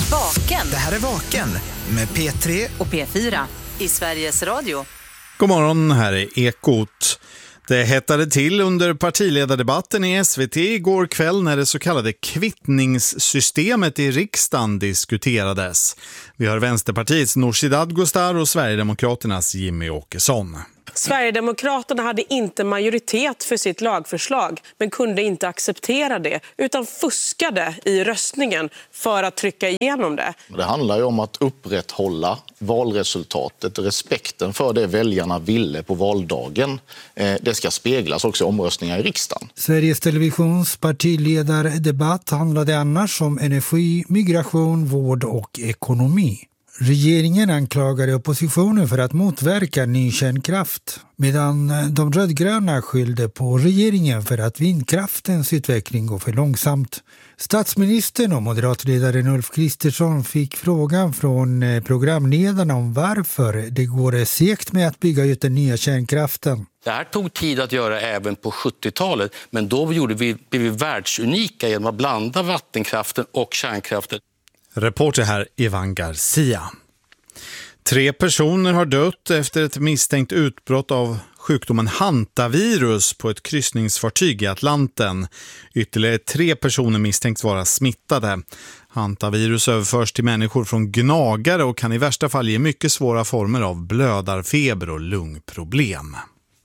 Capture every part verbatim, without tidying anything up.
Vaken. Det här är Vaken med P tre och P fyra i Sveriges Radio. God morgon, här är Ekot. Det hettade till under partiledardebatten i S V T igår kväll när det så kallade kvittningssystemet i riksdagen diskuterades. Vi har Vänsterpartiets Nooshi Dadgostar och Sverigedemokraternas Jimmy Åkesson. Sverigedemokraterna hade inte majoritet för sitt lagförslag men kunde inte acceptera det utan fuskade i röstningen för att trycka igenom det. Det handlar ju om att upprätthålla valresultatet, respekten för det väljarna ville på valdagen. Det ska speglas också i omröstningar i riksdagen. Sveriges Televisions partiledardebatt handlade annars om energi, migration, vård och ekonomi. Regeringen anklagade oppositionen för att motverka ny kärnkraft, medan de rödgröna skyllde på regeringen för att vindkraftens utveckling går för långsamt. Statsministern och moderatledaren Ulf Kristersson fick frågan från programledarna om varför det går segt med att bygga ut den nya kärnkraften. Det här tog tid att göra även på sjuttiotalet, men då gjorde vi, blev vi världsunika genom att blanda vattenkraften och kärnkraften. Reporter här Ivan Garcia. Tre personer har dött efter ett misstänkt utbrott av sjukdomen hantavirus på ett kryssningsfartyg i Atlanten. Ytterligare tre personer misstänks vara smittade. Hantavirus överförs till människor från gnagare och kan i värsta fall ge mycket svåra former av blödarfeber och lungproblem.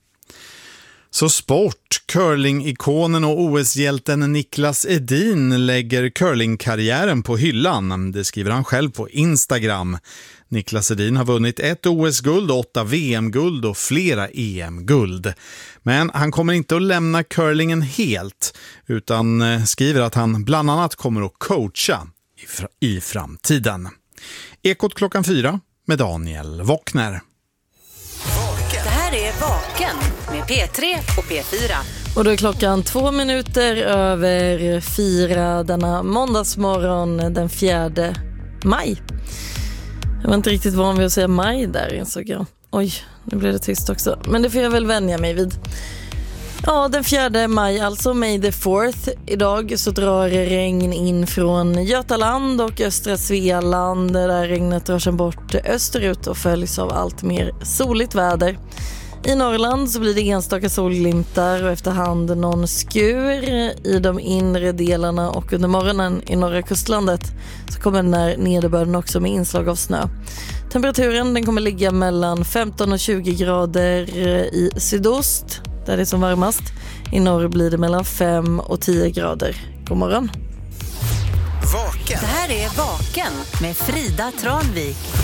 Så sport. Curling-ikonen och O S-hjälten Niklas Edin lägger curlingkarriären på hyllan. Det skriver han själv på Instagram. Niklas Edin har vunnit ett O S-guld, åtta V M-guld och flera E M-guld. Men han kommer inte att lämna curlingen helt, utan skriver att han bland annat kommer att coacha i, fr- i framtiden. Ekot klockan fyra med Daniel Wockner. Det här är Vaken med P tre och P fyra. Och då är klockan två minuter över fyra denna måndagsmorgon den fjärde maj. Jag var inte riktigt van vid att säga maj där, insåg jag. Oj, nu blev det tyst också. Men det får jag väl vänja mig vid. Ja, den fjärde maj, alltså May the fourth. Idag så drar regn in från Götaland och östra Svealand. Där regnet drar sig bort österut och följs av allt mer soligt väder. I Norrland så blir det enstaka solglimtar och efterhand någon skur i de inre delarna, och under morgonen i norra kustlandet så kommer den här nederbörden också med inslag av snö. Temperaturen den kommer ligga mellan femton och tjugo grader i sydost där det är som varmast. I norr blir det mellan fem och tio grader. God morgon. Vaken. Det här är Vaken med Frida Tranvik.